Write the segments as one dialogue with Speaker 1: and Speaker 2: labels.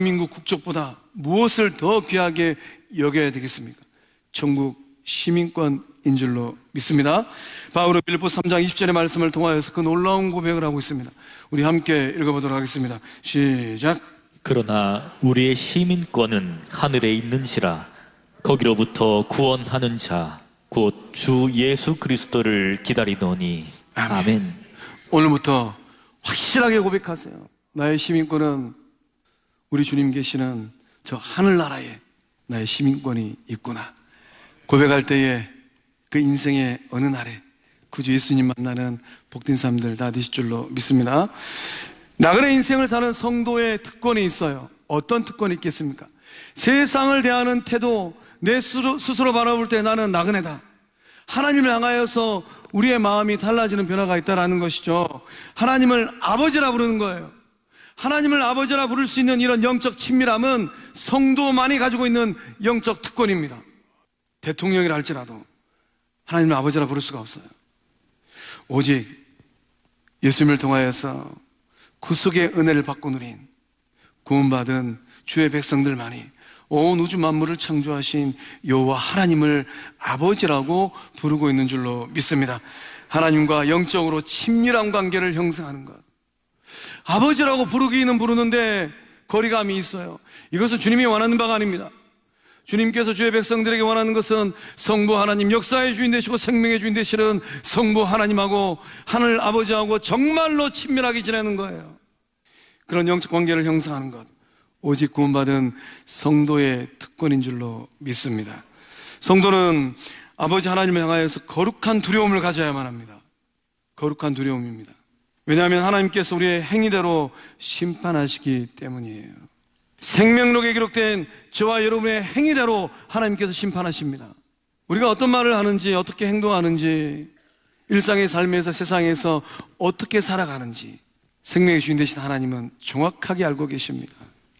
Speaker 1: 대한민국 국적보다 무엇을 더 귀하게 여겨야 되겠습니까? 전국 시민권인 줄로 믿습니다. 바울은 빌립보서 3장 20절의 말씀을 통하여서 그 놀라운 고백을 하고 있습니다. 우리 함께 읽어보도록 하겠습니다. 시작.
Speaker 2: 그러나 우리의 시민권은 하늘에 있는지라 거기로부터 구원하는 자 곧 주 예수 그리스도를 기다리노니.
Speaker 1: 아멘.
Speaker 2: 아멘.
Speaker 1: 오늘부터 확실하게 고백하세요. 나의 시민권은 우리 주님 계시는 저 하늘나라에 나의 시민권이 있구나. 고백할 때에 그 인생의 어느 날에 구주 예수님 만나는 복된 사람들 다 되실 줄로 믿습니다. 나그네 인생을 사는 성도의 특권이 있어요. 어떤 특권이 있겠습니까? 세상을 대하는 태도, 내 스스로 바라볼 때 나는 나그네다. 하나님을 향하여서 우리의 마음이 달라지는 변화가 있다는 것이죠. 하나님을 아버지라 부르는 거예요. 하나님을 아버지라 부를 수 있는 이런 영적 친밀함은 성도만이 가지고 있는 영적 특권입니다. 대통령이라 할지라도 하나님을 아버지라 부를 수가 없어요. 오직 예수님을 통하여서 구속의 은혜를 받고 누린 구원받은 주의 백성들만이 온 우주 만물을 창조하신 여호와 하나님을 아버지라고 부르고 있는 줄로 믿습니다. 하나님과 영적으로 친밀한 관계를 형성하는 것. 아버지라고 부르기는 부르는데 거리감이 있어요. 이것은 주님이 원하는 바가 아닙니다. 주님께서 주의 백성들에게 원하는 것은 성부 하나님, 역사의 주인 되시고 생명의 주인 되시는 성부 하나님하고 하늘 아버지하고 정말로 친밀하게 지내는 거예요. 그런 영적 관계를 형성하는 것, 오직 구원받은 성도의 특권인 줄로 믿습니다. 성도는 아버지 하나님을 향하여서 거룩한 두려움을 가져야만 합니다. 거룩한 두려움입니다. 왜냐하면 하나님께서 우리의 행위대로 심판하시기 때문이에요. 생명록에 기록된 저와 여러분의 행위대로 하나님께서 심판하십니다. 우리가 어떤 말을 하는지, 어떻게 행동하는지, 일상의 삶에서 세상에서 어떻게 살아가는지 생명의 주인 되신 하나님은 정확하게 알고 계십니다.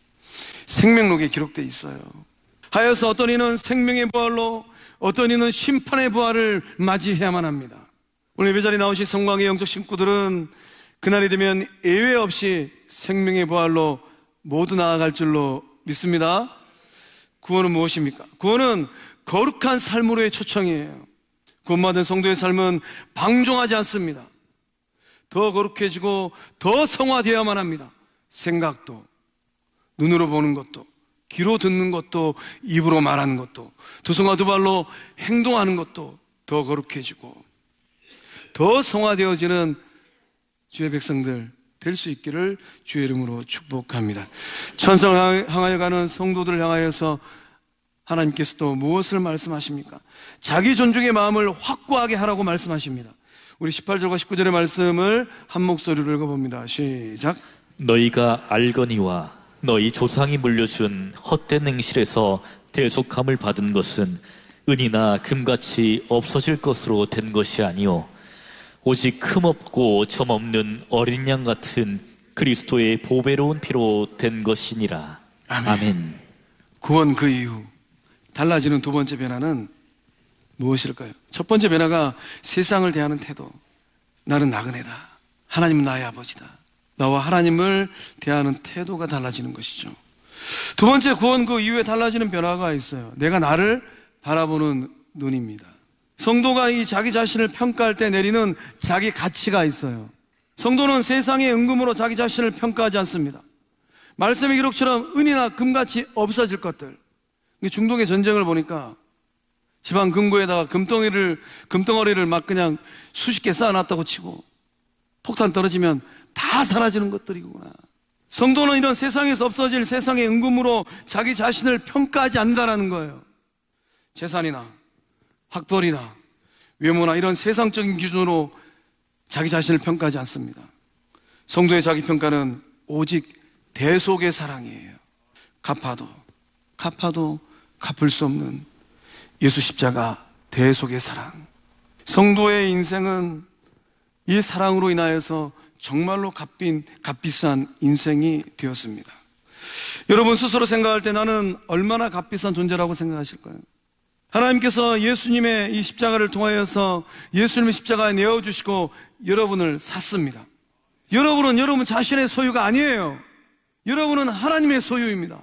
Speaker 1: 생명록에 기록되어 있어요. 하여서 어떤 이는 생명의 부활로, 어떤 이는 심판의 부활을 맞이해야만 합니다. 오늘 예배자리에 나오신 성광의 영적 식구들은 그날이 되면 예외 없이 생명의 부활로 모두 나아갈 줄로 믿습니다. 구원은 무엇입니까? 구원은 거룩한 삶으로의 초청이에요. 구원받은 성도의 삶은 방종하지 않습니다. 더 거룩해지고 더 성화되어야만 합니다. 생각도, 눈으로 보는 것도, 귀로 듣는 것도, 입으로 말하는 것도, 두 손과 두 발로 행동하는 것도 더 거룩해지고 더 성화되어지는 주의 백성들 될 수 있기를 주의 이름으로 축복합니다. 천상을 향하여 가는 성도들을 향하여서 하나님께서 또 무엇을 말씀하십니까? 자기 존중의 마음을 확고하게 하라고 말씀하십니다. 우리 18절과 19절의 말씀을 한 목소리로 읽어봅니다. 시작.
Speaker 2: 너희가 알거니와 너희 조상이 물려준 헛된 행실에서 대속함을 받은 것은 은이나 금같이 없어질 것으로 된 것이 아니요 오직 흠없고 점없는 어린 양 같은 그리스도의 보배로운 피로 된 것이니라.
Speaker 1: 아멘.
Speaker 2: 아멘.
Speaker 1: 구원 그 이후 달라지는 두 번째 변화는 무엇일까요? 첫 번째 변화가 세상을 대하는 태도. 나는 나그네다. 하나님은 나의 아버지다. 나와 하나님을 대하는 태도가 달라지는 것이죠. 두 번째 구원 그 이후에 달라지는 변화가 있어요. 내가 나를 바라보는 눈입니다. 성도가 이 자기 자신을 평가할 때 내리는 자기 가치가 있어요. 성도는 세상의 은금으로 자기 자신을 평가하지 않습니다. 말씀의 기록처럼 은이나 금같이 없어질 것들. 중동의 전쟁을 보니까 지방 금고에다가 금덩어리를 막 그냥 수십 개 쌓아놨다고 치고 폭탄 떨어지면 다 사라지는 것들이구나. 성도는 이런 세상에서 없어질 세상의 은금으로 자기 자신을 평가하지 않는다는 거예요. 재산이나 학벌이나 외모나 이런 세상적인 기준으로 자기 자신을 평가하지 않습니다. 성도의 자기 평가는 오직 대속의 사랑이에요. 갚아도 갚을 수 없는 예수 십자가 대속의 사랑. 성도의 인생은 이 사랑으로 인하여서 정말로 값비싼 인생이 되었습니다. 여러분 스스로 생각할 때 나는 얼마나 값비싼 존재라고 생각하실까요? 하나님께서 예수님의 이 십자가를 통하여서 예수님의 십자가에 내어주시고 여러분을 샀습니다. 여러분은 여러분 자신의 소유가 아니에요. 여러분은 하나님의 소유입니다.